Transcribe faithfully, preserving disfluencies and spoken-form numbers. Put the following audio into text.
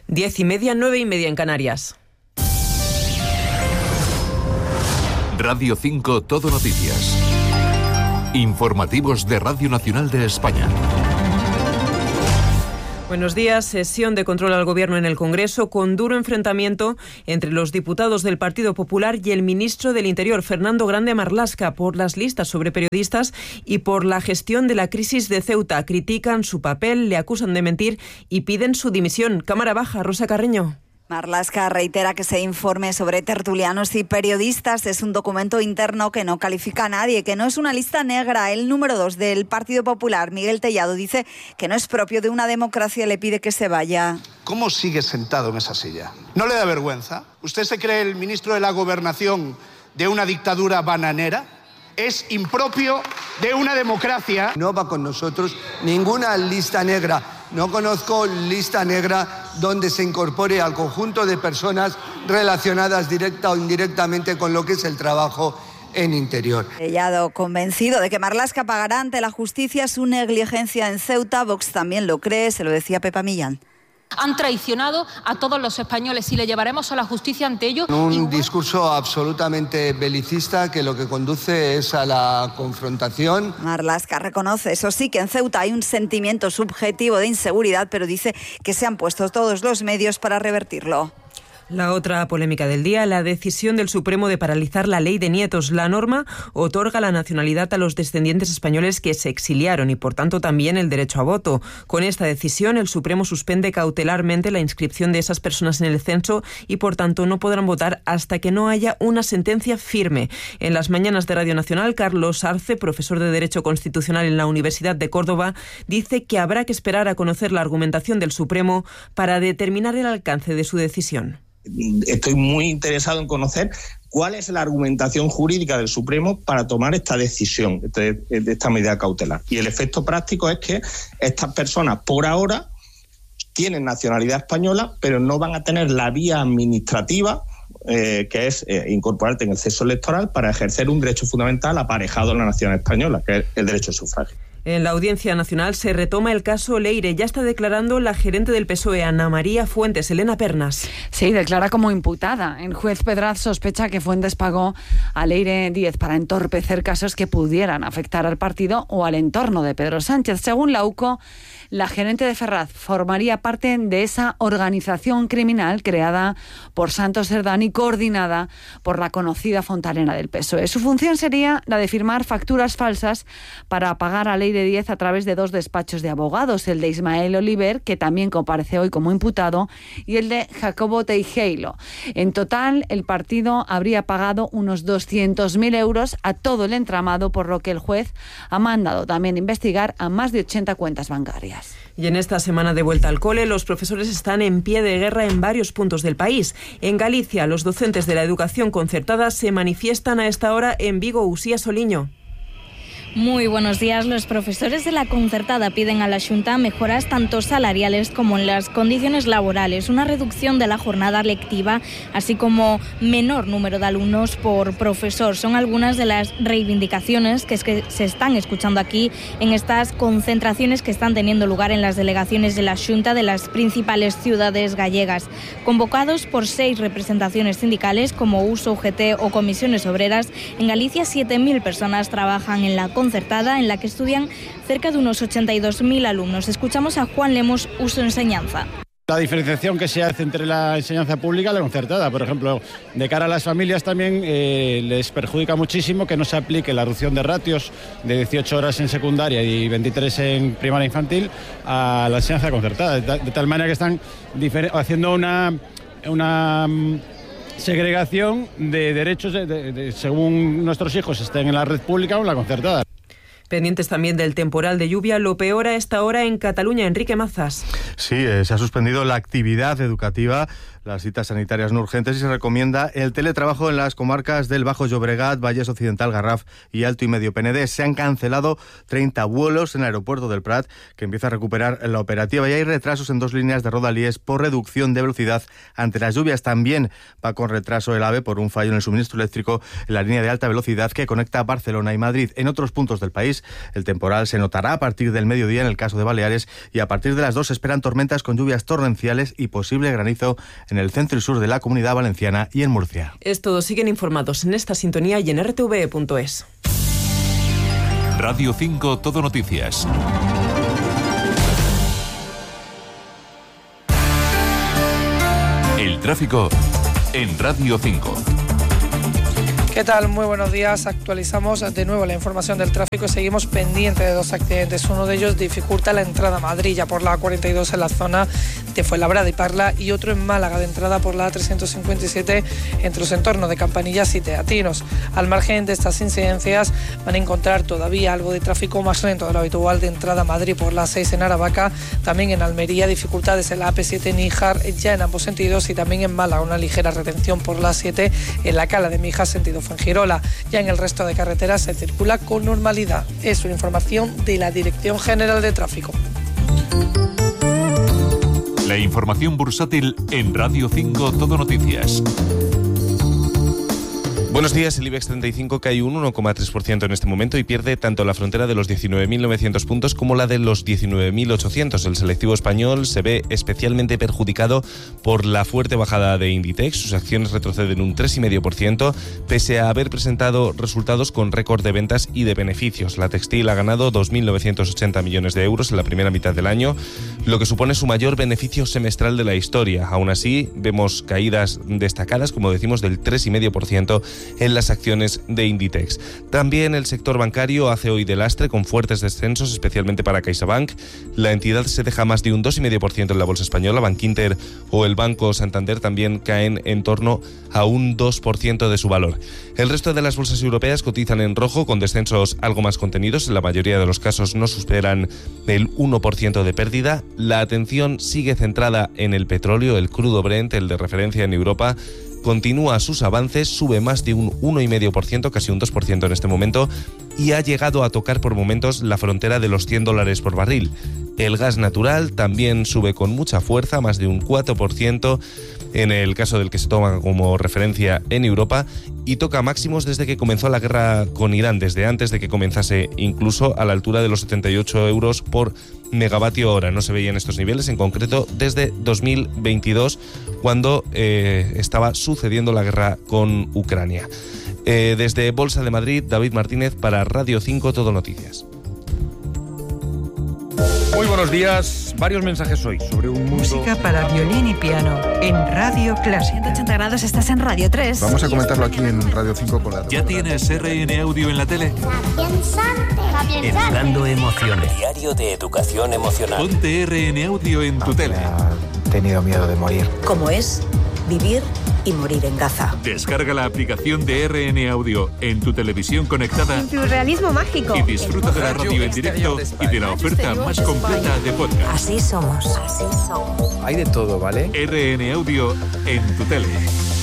Diez y media, nueve y media en Canarias. Radio cinco Todo Noticias. Informativos de Radio Nacional de España. Buenos días. Sesión de control al Gobierno en el Congreso con duro enfrentamiento entre los diputados del Partido Popular y el ministro del Interior, Fernando Grande Marlaska, por las listas sobre periodistas y por la gestión de la crisis de Ceuta. Critican su papel, le acusan de mentir y piden su dimisión. Cámara Baja, Rosa Carreño. Marlaska reitera que ese informe sobre tertulianos y periodistas es un documento interno que no califica a nadie, que no es una lista negra. El número dos del Partido Popular, Miguel Tellado, dice que no es propio de una democracia y le pide que se vaya. ¿Cómo sigue sentado en esa silla? ¿No le da vergüenza? ¿Usted se cree el ministro de la Gobernación de una dictadura bananera? Es impropio de una democracia. No va con nosotros ninguna lista negra. No conozco lista negra donde se incorpore al conjunto de personas relacionadas directa o indirectamente con lo que es el trabajo en Interior. Tellado, convencido de que Marlaska pagará ante la justicia su negligencia en Ceuta. Vox también lo cree, se lo decía Pepa Millán. Han traicionado a todos los españoles y le llevaremos a la justicia ante ellos. Un Igual... discurso absolutamente belicista que lo que conduce es a la confrontación. Marlaska reconoce, eso sí, que en Ceuta hay un sentimiento subjetivo de inseguridad, pero dice que se han puesto todos los medios para revertirlo. La otra polémica del día, la decisión del Supremo de paralizar la ley de nietos. La norma otorga la nacionalidad a los descendientes españoles que se exiliaron y, por tanto, también el derecho a voto. Con esta decisión, el Supremo suspende cautelarmente la inscripción de esas personas en el censo y, por tanto, no podrán votar hasta que no haya una sentencia firme. En las mañanas de Radio Nacional, Carlos Arce, profesor de Derecho Constitucional en la Universidad de Córdoba, dice que habrá que esperar a conocer la argumentación del Supremo para determinar el alcance de su decisión. Estoy muy interesado en conocer cuál es la argumentación jurídica del Supremo para tomar esta decisión, de esta medida cautelar. Y el efecto práctico es que estas personas, por ahora, tienen nacionalidad española, pero no van a tener la vía administrativa, eh, que es eh, incorporarte en el censo electoral para ejercer un derecho fundamental aparejado a la nación española, que es el derecho al sufragio. En la Audiencia Nacional se retoma el caso Leire. Ya está declarando la gerente del P S O E, Ana María Fuentes. Elena Pernas. Sí, declara como imputada. El juez Pedraz sospecha que Fuentes pagó a Leire Díez para entorpecer casos que pudieran afectar al partido o al entorno de Pedro Sánchez. Según la U C O, la gerente de Ferraz formaría parte de esa organización criminal creada por Santos Cerdán y coordinada por la conocida fontanera del P S O E. Su función sería la de firmar facturas falsas para pagar a Leire Díez a través de dos despachos de abogados, el de Ismael Oliver, que también comparece hoy como imputado, y el de Jacobo Teijeiro. En total, el partido habría pagado unos doscientos mil euros a todo el entramado, por lo que el juez ha mandado también investigar a más de ochenta cuentas bancarias. Y en esta semana de vuelta al cole, los profesores están en pie de guerra en varios puntos del país. En Galicia, los docentes de la educación concertada se manifiestan a esta hora en Vigo. Usía Soliño. Muy buenos días. Los profesores de la concertada piden a la Xunta mejoras tanto salariales como en las condiciones laborales, una reducción de la jornada lectiva, así como menor número de alumnos por profesor. Son algunas de las reivindicaciones que, es que se están escuchando aquí en estas concentraciones que están teniendo lugar en las delegaciones de la Xunta de las principales ciudades gallegas. Convocados por seis representaciones sindicales como U S O, U G T o comisiones obreras, en Galicia siete mil personas trabajan en la concertada, en la que estudian cerca de unos ochenta y dos mil alumnos. Escuchamos a Juan Lemos, Uso Enseñanza. La diferenciación que se hace entre la enseñanza pública y la concertada, por ejemplo, de cara a las familias también eh, les perjudica muchísimo que no se aplique la reducción de ratios de dieciocho horas en secundaria y veintitrés en primaria infantil a la enseñanza concertada, de, ta, de tal manera que están difer- haciendo una... una segregación de derechos de, de, de, según nuestros hijos estén en la red pública o en la concertada. Pendientes también del temporal de lluvia, lo peor a esta hora en Cataluña. Enrique Mazas. Sí, eh, se ha suspendido la actividad educativa. las citas sanitarias no urgentes y se recomienda el teletrabajo en las comarcas del Bajo Llobregat, Valles Occidental, Garraf y Alto y Medio Penedès. Se han cancelado treinta vuelos en el aeropuerto del Prat, que empieza a recuperar la operativa, y hay retrasos en dos líneas de Rodalies por reducción de velocidad ante las lluvias. También va con retraso el AVE por un fallo en el suministro eléctrico en la línea de alta velocidad que conecta Barcelona y Madrid. En otros puntos del país, el temporal se notará a partir del mediodía en el caso de Baleares, y a partir de las dos se esperan tormentas con lluvias torrenciales y posible granizo en el centro y sur de la Comunidad Valenciana y en Murcia. Es todo. Siguen informados en esta sintonía y en r t v e punto es. Radio cinco Todo Noticias. El tráfico en Radio cinco. ¿Qué tal? Muy buenos días. Actualizamos de nuevo la información del tráfico y seguimos pendientes de dos accidentes. Uno de ellos dificulta la entrada a Madrid, ya por la A cuarenta y dos en la zona de Fuenlabrada y Parla, y otro en Málaga, de entrada por la A trescientos cincuenta y siete entre los entornos de Campanillas y Teatinos. Al margen de estas incidencias, van a encontrar todavía algo de tráfico más lento de lo habitual de entrada a Madrid por la A seis en Aravaca, también en Almería, dificultades en la A P siete en Níjar, ya en ambos sentidos, y también en Málaga, una ligera retención por la A siete en la Cala de Mijas, sentido Fuengirola. Ya en el resto de carreteras se circula con normalidad. Es una información de la Dirección General de Tráfico. La información bursátil en Radio cinco Todo Noticias. Buenos días. El IBEX treinta y cinco cae un uno coma tres por ciento en este momento y pierde tanto la frontera de los diecinueve mil novecientos puntos como la de los diecinueve mil ochocientos. El selectivo español se ve especialmente perjudicado por la fuerte bajada de Inditex. Sus acciones retroceden un tres coma cinco por ciento pese a haber presentado resultados con récord de ventas y de beneficios. La textil ha ganado dos mil novecientos ochenta millones de euros en la primera mitad del año, lo que supone su mayor beneficio semestral de la historia. Aún así, vemos caídas destacadas, como decimos, del tres coma cinco por ciento en las acciones de Inditex. También el sector bancario hace hoy de lastre, con fuertes descensos, especialmente para CaixaBank. La entidad se deja más de un dos coma cinco por ciento en la bolsa española. Bankinter o el Banco Santander también caen en torno a un dos por ciento de su valor. El resto de las bolsas europeas cotizan en rojo, con descensos algo más contenidos. En la mayoría de los casos no superan el uno por ciento de pérdida. La atención sigue centrada en el petróleo. El crudo Brent, el de referencia en Europa, continúa sus avances, sube más de un uno coma cinco por ciento, casi un dos por ciento en este momento, y ha llegado a tocar por momentos la frontera de los cien dólares por barril. El gas natural también sube con mucha fuerza, más de un cuatro por ciento en el caso del que se toma como referencia en Europa, y toca máximos desde que comenzó la guerra con Irán, desde antes de que comenzase, incluso a la altura de los setenta y ocho euros por megavatio hora. No se veían estos niveles, en concreto desde dos mil veintidós, cuando eh, estaba sucediendo la guerra con Ucrania. Eh, desde Bolsa de Madrid, David Martínez para Radio cinco Todo Noticias. Muy buenos días. Varios mensajes hoy sobre un mundo... Música para violín y piano en Radio Clásica. ciento ochenta grados, estás en Radio tres. Vamos a comentarlo aquí en Radio cinco con la... ¿Ya tienes R N Audio en la tele? Educando emociones. Diario de educación emocional. Ponte R N Audio en tu tele. He tenido miedo de morir. ¿Cómo es vivir y morir en Gaza? Descarga la aplicación de R N Audio en tu televisión conectada. Surrealismo mágico. Y disfruta de la radio en directo y de la oferta más completa de podcast. Así somos. Así somos. Hay de todo, ¿vale? R N Audio en tu tele.